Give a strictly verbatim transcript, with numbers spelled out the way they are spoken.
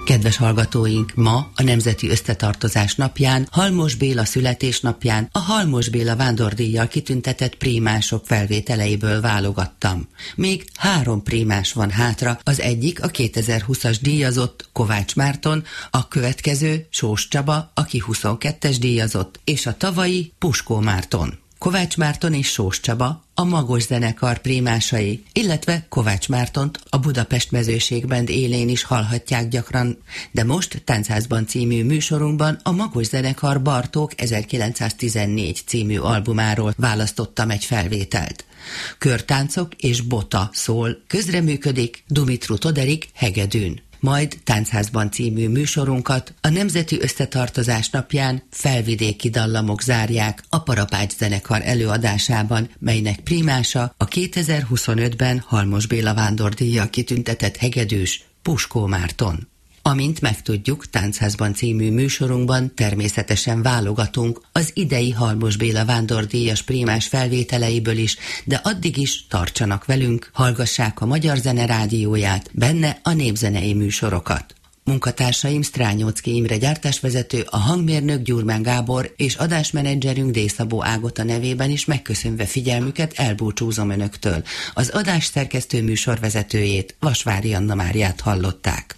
Kedves hallgatóink, ma a Nemzeti Összetartozás napján, Halmos Béla születésnapján a Halmos Béla vándordíjjal kitüntetett prímások felvételeiből válogattam. Még három prímás van hátra, az egyik a kétezer-húszas díjazott Kovács Márton, a következő Sós Csaba, aki huszonkettes díjazott, és a tavalyi Puskó Márton. Kovács Márton és Sós Csaba a Magos zenekar prímásai, illetve Kovács Mártont a Budapest Mezőségband élén is hallhatják gyakran, de most Táncházban című műsorunkban a Magos zenekar Bartók ezerkilencszáztizennégy című albumáról választottam egy felvételt. Körtáncok és bota szól, közreműködik Dumitru Toderik hegedűn. Majd Táncházban című műsorunkat a Nemzeti Összetartozás napján Felvidéki dallamok zárják a Parapács zenekar előadásában, melynek prímása a kétezer-huszonötben Halmos Béla vándordíjjal kitüntetett hegedűs Puskó Márton. Amint megtudjuk, Táncházban című műsorunkban természetesen válogatunk az idei Halmos Béla vándordíjas prímás felvételeiből is, de addig is tartsanak velünk, hallgassák a Magyar Zene Rádióját, benne a népzenei műsorokat. Munkatársaim Strányóczky Imre gyártásvezető, a hangmérnök Gyurmán Gábor és adásmenedzserünk D. Szabó Ágota nevében is megköszönve figyelmüket elbúcsúzom önöktől. Az adás szerkesztő műsorvezetőjét, Vasvári Anna Máriát hallották.